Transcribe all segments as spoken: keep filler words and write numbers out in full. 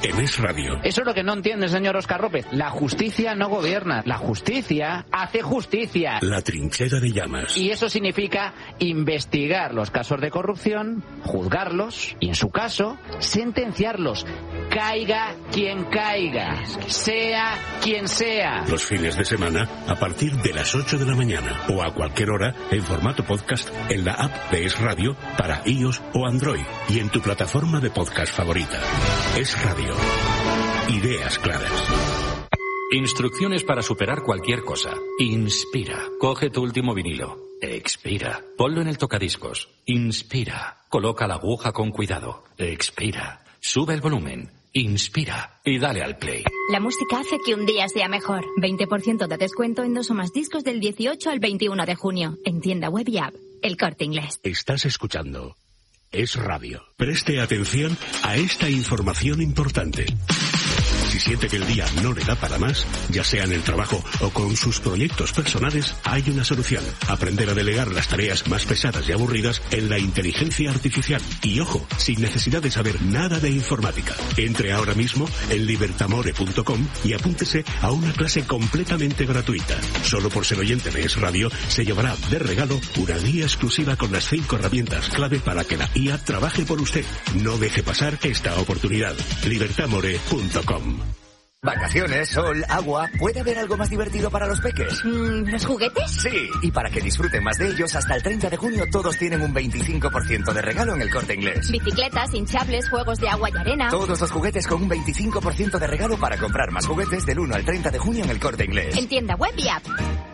en Es Radio. Eso es lo que no entiende, señor Óscar López. La justicia no gobierna. La justicia hace justicia. La trinchera de llamas. Y eso significa investigar los casos de corrupción, juzgarlos y, en su caso, sentenciarlos. Caiga quien caiga, sea quien sea. Los fines de semana a partir de las ocho de la mañana o a cualquier hora en formato podcast en la app de Es Radio para iOS o Android y en tu plataforma de podcast favorita. Es Radio. Ideas claras. Instrucciones para superar cualquier cosa. Inspira. Coge tu último vinilo. Expira. Ponlo en el tocadiscos. Inspira. Coloca la aguja con cuidado. Expira. Sube el volumen. Inspira y dale al play. La música hace que un día sea mejor. veinte por ciento de descuento en dos o más discos del dieciocho al veintiuno de junio. En tienda web y app. El Corte Inglés. Estás escuchando Es Radio. Preste atención a esta información importante. Si siente que el día no le da para más, ya sea en el trabajo o con sus proyectos personales, hay una solución. Aprender a delegar las tareas más pesadas y aburridas en la inteligencia artificial. Y ojo, sin necesidad de saber nada de informática. Entre ahora mismo en libertamore punto com y apúntese a una clase completamente gratuita. Solo por ser oyente de Es Radio, se llevará de regalo una guía exclusiva con las cinco herramientas clave para que la I A trabaje por usted. No deje pasar esta oportunidad. libertamore punto com. Vacaciones, sol, agua. ¿Puede haber algo más divertido para los peques? Mm, ¿Los juguetes? Sí, y para que disfruten más de ellos, hasta el treinta de junio todos tienen un veinticinco por ciento de regalo en El Corte Inglés. Bicicletas, hinchables, juegos de agua y arena. Todos los juguetes con un veinticinco por ciento de regalo para comprar más juguetes del uno al treinta de junio en El Corte Inglés. En tienda web y app.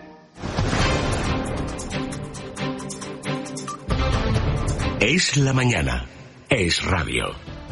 Es la mañana. Es Radio.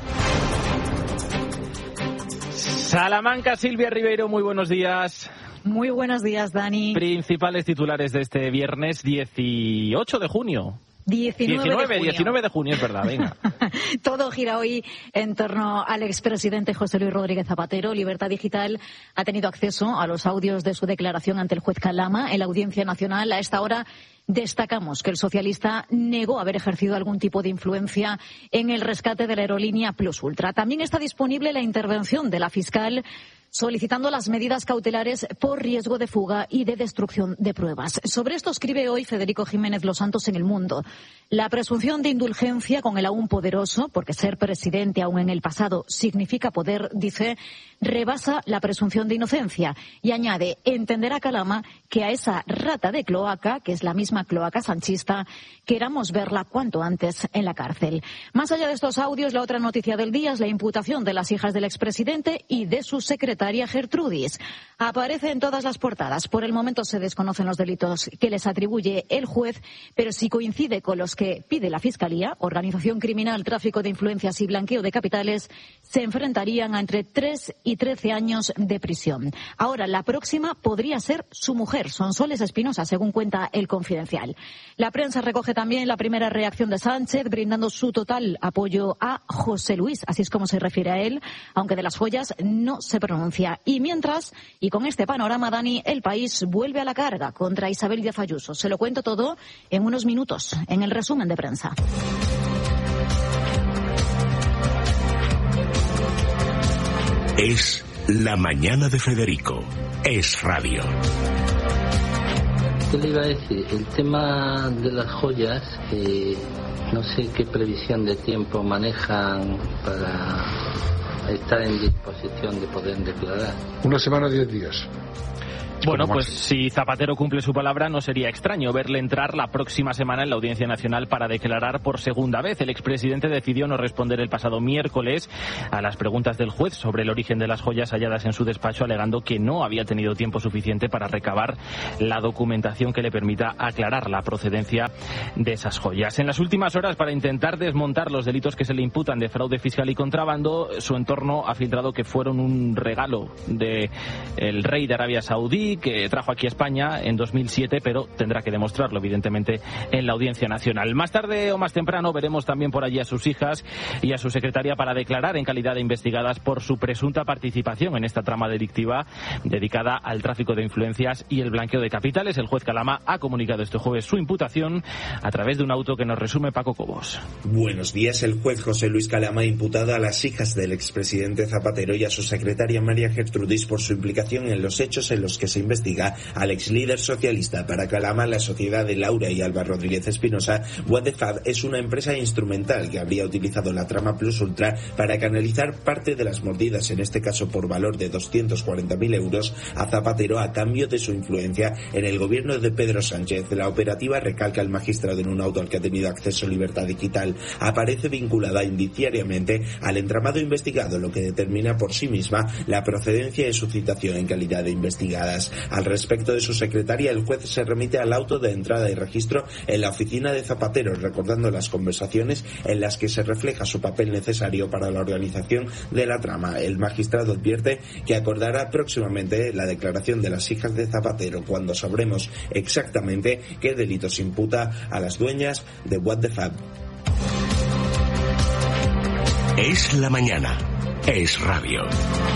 Salamanca, Silvia Ribeiro, muy buenos días. Muy buenos días, Dani. Principales titulares de este viernes dieciocho de junio. diecinueve, diecinueve, de junio. diecinueve de junio, es verdad, venga. Todo gira hoy en torno al expresidente José Luis Rodríguez Zapatero. Libertad Digital ha tenido acceso a los audios de su declaración ante el juez Calama en la Audiencia Nacional. A esta hora destacamos que el socialista negó haber ejercido algún tipo de influencia en el rescate de la aerolínea Plus Ultra. También está disponible la intervención de la fiscal solicitando las medidas cautelares por riesgo de fuga y de destrucción de pruebas. Sobre esto escribe hoy Federico Jiménez Los Santos en El Mundo. La presunción de indulgencia con el aún poderoso, porque ser presidente aún en el pasado significa poder, dice, rebasa la presunción de inocencia. Y añade, entenderá Calama que a esa rata de cloaca, que es la misma cloaca sanchista, queramos verla cuanto antes en la cárcel. Más allá de estos audios, la otra noticia del día es la imputación de las hijas del expresidente y de su secretaria Gertrudis. Aparece en todas las portadas. Por el momento se desconocen los delitos que les atribuye el juez, pero si coincide con los que pide la Fiscalía, organización criminal, tráfico de influencias y blanqueo de capitales, se enfrentarían a entre tres y trece años de prisión. Ahora, la próxima podría ser su mujer, Sonsoles Espinosa, según cuenta El Confidencial. La prensa recoge también la primera reacción de Sánchez, brindando su total apoyo a José Luis, así es como se refiere a él, aunque de las joyas no se pronuncia. Y mientras, y con este panorama, Dani, el país vuelve a la carga contra Isabel Díaz Ayuso. Se lo cuento todo en unos minutos, en el resumen de prensa. Es la mañana de Federico. Es Radio. ¿Qué le iba a decir? El tema de las joyas, eh, no sé qué previsión de tiempo manejan para estar en disposición de poder declarar. Una semana, diez días. Bueno, pues si Zapatero cumple su palabra, no sería extraño verle entrar la próxima semana en la Audiencia Nacional para declarar por segunda vez. El expresidente decidió no responder el pasado miércoles a las preguntas del juez sobre el origen de las joyas halladas en su despacho, alegando que no había tenido tiempo suficiente para recabar la documentación que le permita aclarar la procedencia de esas joyas. En las últimas horas, para intentar desmontar los delitos que se le imputan de fraude fiscal y contrabando, su entorno ha filtrado que fueron un regalo del rey de Arabia Saudí, sí, que trajo aquí a España en dos mil siete, pero tendrá que demostrarlo, evidentemente, en la Audiencia Nacional. Más tarde o más temprano veremos también por allí a sus hijas y a su secretaria para declarar en calidad de investigadas por su presunta participación en esta trama delictiva dedicada al tráfico de influencias y el blanqueo de capitales. El juez Calama ha comunicado este jueves su imputación a través de un auto que nos resume Paco Cobos. Buenos días. El juez José Luis Calama ha imputado a las hijas del expresidente Zapatero y a su secretaria María Gertrudis por su implicación en los hechos en los que se investiga al ex líder socialista. Para Calama, la sociedad de Laura y Alba Rodríguez Espinosa, What the Fab, es una empresa instrumental que habría utilizado la trama Plus Ultra para canalizar parte de las mordidas, en este caso por valor de doscientos cuarenta mil euros, a Zapatero a cambio de su influencia en el gobierno de Pedro Sánchez. La operativa, recalca el magistrado en un auto al que ha tenido acceso Libertad Digital, aparece vinculada indiciariamente al entramado investigado, lo que determina por sí misma la procedencia de su citación en calidad de investigadas. Al respecto de su secretaria, el juez se remite al auto de entrada y registro en la oficina de Zapatero, recordando las conversaciones en las que se refleja su papel necesario para la organización de la trama. El magistrado advierte que acordará próximamente la declaración de las hijas de Zapatero cuando sabremos exactamente qué delitos imputa a las dueñas de What the Fab. Es la mañana. Es radio.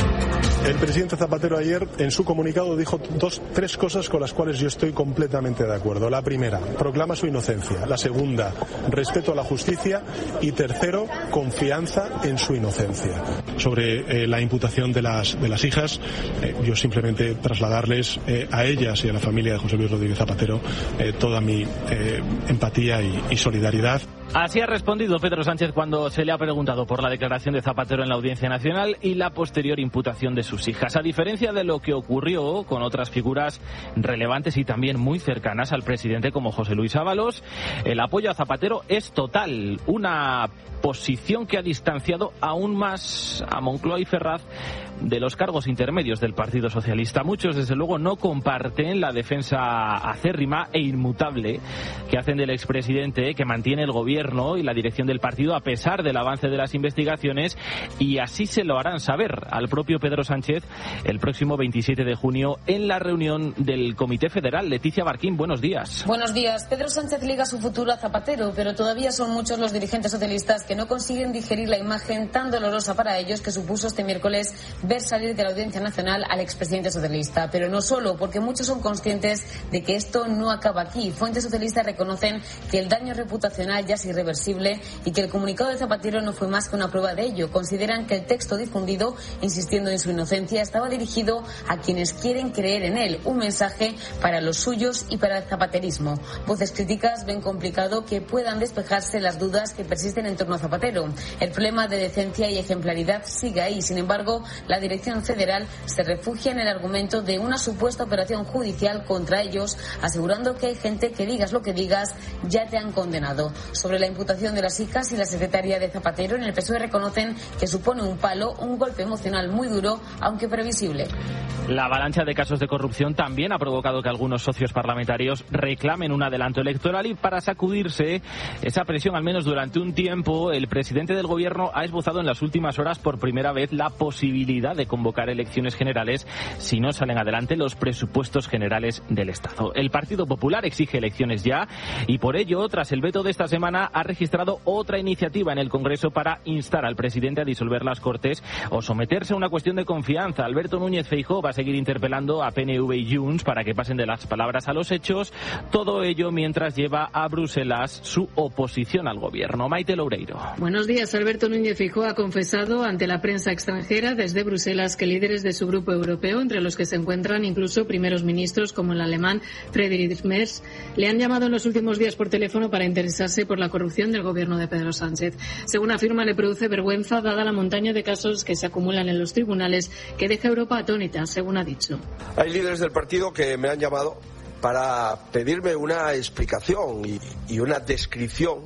El presidente Zapatero ayer en su comunicado dijo dos, tres cosas con las cuales yo estoy completamente de acuerdo. La primera, proclama su inocencia. La segunda, respeto a la justicia. Y tercero, confianza en su inocencia. Sobre eh, la imputación de las, de las hijas, eh, yo simplemente trasladarles eh, a ellas y a la familia de José Luis Rodríguez Zapatero eh, toda mi eh, empatía y, y solidaridad. Así ha respondido Pedro Sánchez cuando se le ha preguntado por la declaración de Zapatero en la Audiencia Nacional y la posterior imputación de sus hijas. A diferencia de lo que ocurrió con otras figuras relevantes y también muy cercanas al presidente como José Luis Ábalos, el apoyo a Zapatero es total. Una posición que ha distanciado aún más a Moncloa y Ferraz de los cargos intermedios del Partido Socialista. Muchos, desde luego, no comparten la defensa acérrima e inmutable que hacen del expresidente, que mantiene el gobierno y la dirección del partido a pesar del avance de las investigaciones, y así se lo harán saber al propio Pedro Sánchez el próximo veintisiete de junio en la reunión del Comité Federal. Leticia Barquín, buenos días. Buenos días. Pedro Sánchez liga su futuro a Zapatero, pero todavía son muchos los dirigentes socialistas que no consiguen digerir la imagen tan dolorosa para ellos que supuso este miércoles ver salir de la Audiencia Nacional al expresidente socialista. Pero no solo, porque muchos son conscientes de que esto no acaba aquí. Fuentes socialistas reconocen que el daño reputacional ya es irreversible y que el comunicado de Zapatero no fue más que una prueba de ello. Consideran que el texto difundido, insistiendo en su inocencia, estaba dirigido a quienes quieren creer en él, un mensaje para los suyos y para el zapaterismo. Voces críticas ven complicado que puedan despejarse las dudas que persisten en torno a Zapatero. El problema de decencia y ejemplaridad sigue ahí. Sin embargo, la dirección federal se refugia en el argumento de una supuesta operación judicial contra ellos, asegurando que hay gente que, digas lo que digas, ya te han condenado. Sobre la imputación de las hijas y la secretaria de Zapatero, en el P S O E reconocen que supone un palo, un golpe emocional muy duro, aunque previsible. La avalancha de casos de corrupción también ha provocado que algunos socios parlamentarios reclamen un adelanto electoral, y para sacudirse esa presión, al menos durante un tiempo, el presidente del gobierno ha esbozado en las últimas horas por primera vez la posibilidad de convocar elecciones generales si no salen adelante los presupuestos generales del Estado. El Partido Popular exige elecciones ya y por ello, tras el veto de esta semana, ha registrado otra iniciativa en el Congreso para instar al presidente a disolver las Cortes o someterse a una cuestión de confianza. Alberto Núñez Feijóo va a seguir interpelando a P N V y Junts para que pasen de las palabras a los hechos, todo ello mientras lleva a Bruselas su oposición al gobierno. Maite Loureiro. Buenos días. Alberto Núñez Feijóo ha confesado ante la prensa extranjera desde Bruselas que líderes de su grupo europeo, entre los que se encuentran incluso primeros ministros como el alemán Friedrich Merz, le han llamado en los últimos días por teléfono para interesarse por la corrupción del gobierno de Pedro Sánchez. Según afirma, le produce vergüenza dada la montaña de casos que se acumulan en los tribunales, que deja a Europa atónita, según ha dicho. Hay líderes del partido que me han llamado para pedirme una explicación y, y una descripción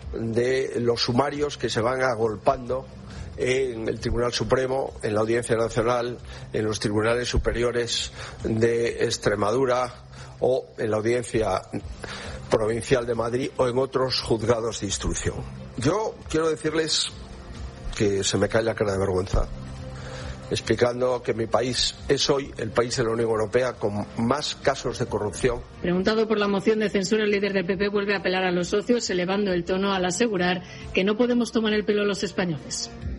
de los sumarios que se van agolpando en el Tribunal Supremo, en la Audiencia Nacional, en los tribunales superiores de Extremadura o en la Audiencia Provincial de Madrid o en otros juzgados de instrucción. Yo quiero decirles que se me cae la cara de vergüenza, explicando que mi país es hoy el país de la Unión Europea con más casos de corrupción. Preguntado por la moción de censura, el líder del P P vuelve a apelar a los socios, elevando el tono al asegurar que no podemos tomar el pelo a los españoles.